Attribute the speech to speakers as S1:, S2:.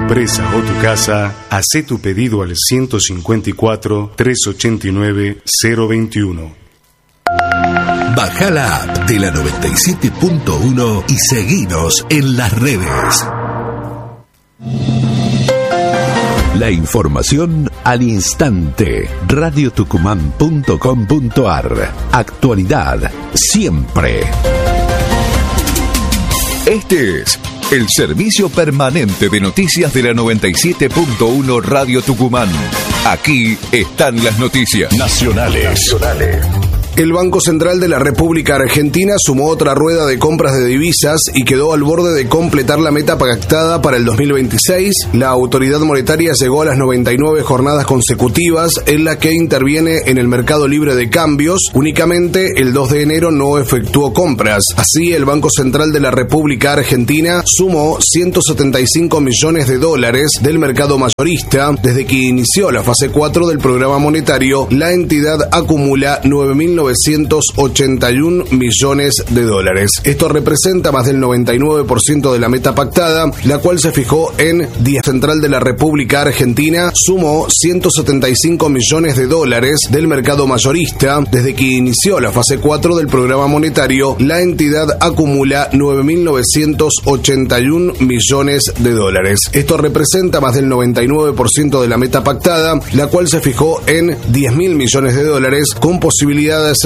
S1: empresa o tu casa, hacé tu pedido al 154-389-021.
S2: Bajá la app de la 97.1 y seguinos en las redes. La información al instante. radiotucumán.com.ar. Actualidad siempre.
S3: Este es el servicio permanente de noticias de la 97.1 Radio Tucumán. Aquí están las noticias nacionales.
S4: El Banco Central de la República Argentina sumó otra rueda de compras de divisas y quedó al borde de completar la meta pactada para el 2026. La autoridad monetaria llegó a las 99 jornadas consecutivas en las que interviene en el mercado libre de cambios. Únicamente el 2 de enero no efectuó compras. Así, el Banco Central de la República Argentina sumó $175 millones del mercado mayorista. Desde que inició la fase 4 del programa monetario, la entidad acumula 9.981 millones de dólares. Esto representa más del 99% de la meta pactada, la cual se fijó en Banco Central de la República Argentina sumó $175 millones del mercado mayorista. Desde que inició la fase 4 del programa monetario, la entidad acumula 9.981 millones de dólares. Esto representa más del 99% de la meta pactada, la cual se fijó en $10.000 millones, con posibilidades